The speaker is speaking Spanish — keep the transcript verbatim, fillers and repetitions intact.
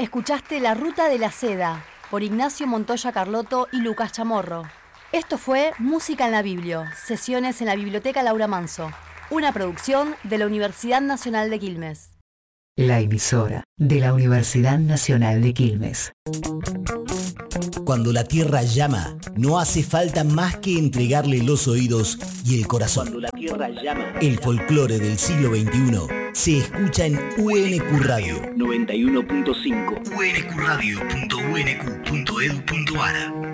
Escuchaste La Ruta de la Seda por Ignacio Montoya Carlotto y Lucas Chamorro. Esto fue Música en la Biblio, sesiones en la Biblioteca Laura Manso, una producción de la Universidad Nacional de Quilmes. La emisora de la Universidad Nacional de Quilmes. Cuando la tierra llama, no hace falta más que entregarle los oídos y el corazón. Cuando la tierra llama. El folclore del siglo veintiuno se escucha en U N Q Radio noventa y uno punto cinco. u n q radio punto u n q punto e d u punto a r.